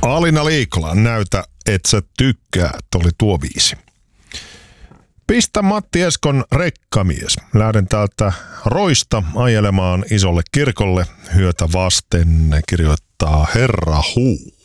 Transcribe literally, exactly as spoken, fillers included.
Alina Liikola, näytä, et sä tykkäät, oli tuo biisi. Pistä Matti Eskon rekkamies. Lähden täältä Roista ajelemaan isolle kirkolle hyötä vasten, kirjoittaa Herra Huu.